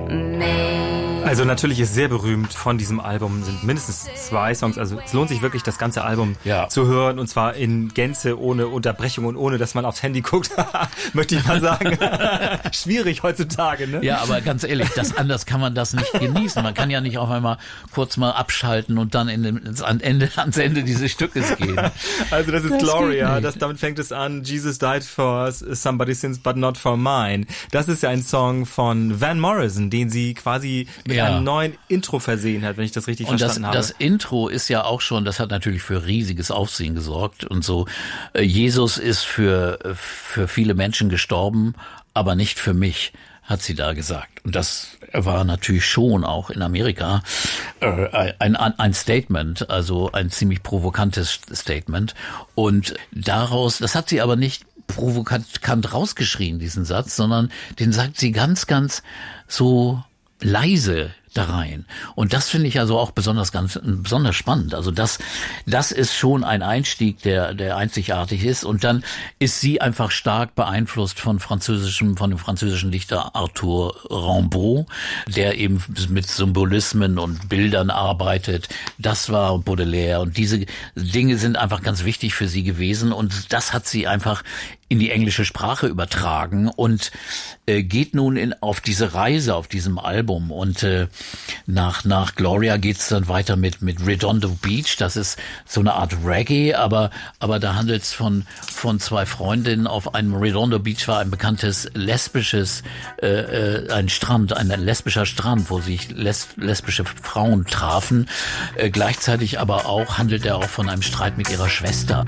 Also natürlich ist sehr berühmt von diesem Album, sind mindestens 2 Songs, also es lohnt sich wirklich, das ganze Album zu hören, und zwar in Gänze, ohne Unterbrechung und ohne, dass man aufs Handy guckt, möchte ich mal sagen. Schwierig heutzutage, ne? Ja, aber ganz ehrlich, anders kann man das nicht genießen. Man kann ja nicht auf einmal kurz mal abschalten und dann ans Ende dieses Stückes gehen. Also das ist Gloria, damit fängt es an, Jesus died for somebody's sins but not for mine. Das ist ja ein Song von Van Morrison, den sie quasi mit einem neuen Intro versehen hat, wenn ich das richtig verstanden habe. Das Intro ist ja auch schon, das hat natürlich für riesiges Aufsehen gesorgt und so. Jesus ist für viele Menschen gestorben, aber nicht für mich, hat sie da gesagt. Und das war natürlich schon auch in Amerika ein Statement, also ein ziemlich provokantes Statement. Und daraus, das hat sie aber nicht provokant rausgeschrien, diesen Satz, sondern den sagt sie ganz, ganz so leise da rein. Und das finde ich also auch besonders spannend. Also das ist schon ein Einstieg, der einzigartig ist. Und dann ist sie einfach stark beeinflusst von dem französischen Dichter Arthur Rimbaud, der eben mit Symbolismen und Bildern arbeitet. Das war Baudelaire. Und diese Dinge sind einfach ganz wichtig für sie gewesen. Und das hat sie einfach in die englische Sprache übertragen und geht nun auf diese Reise auf diesem Album. Und nach Gloria geht's dann weiter mit Redondo Beach. Das ist so eine Art Reggae, aber da handelt's von 2 Freundinnen auf einem Redondo Beach, war ein bekanntes lesbisches ein lesbischer Strand, wo sich lesbische Frauen trafen. Gleichzeitig aber auch handelt er auch von einem Streit mit ihrer Schwester.